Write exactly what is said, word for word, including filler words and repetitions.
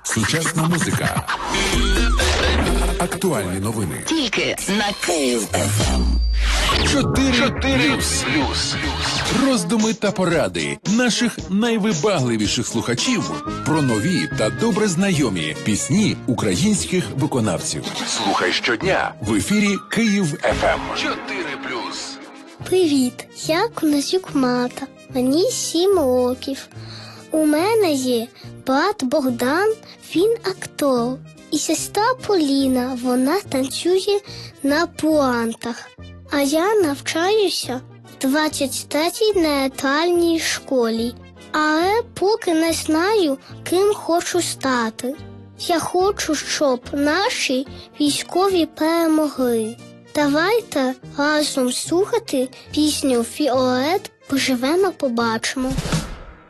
Сучасна музика. Актуальні новини. Тільки на Київ еф ем. Чотири плюс. Роздуми та поради наших найвибагливіших слухачів про нові та добре знайомі пісні українських виконавців. Слухай щодня в ефірі Київ еф ем. Чотири плюс. Привіт, я Конасюк Марта. Мені сім років. У мене є брат Богдан, він актор. І сестра Поліна, вона танцює на пуантах. А я навчаюся в двадцять третій театральній школі. Але поки не знаю, ким хочу стати. Я хочу, щоб наші військові перемогли. Давайте разом слухати пісню «Фіолет» «Поживемо, побачимо».